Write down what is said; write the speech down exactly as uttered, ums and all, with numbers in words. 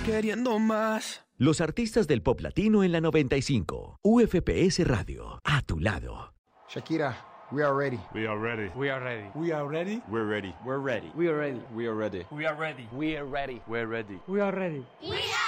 queriendo más. Los artistas del pop latino en la noventa y cinco. U F P S Radio, a tu lado. Shakira, we are ready. We are ready. We are ready. We are ready. We're ready. We're ready. We are ready. We are ready. We are ready. We are ready. We're ready. We are ready. We are ready.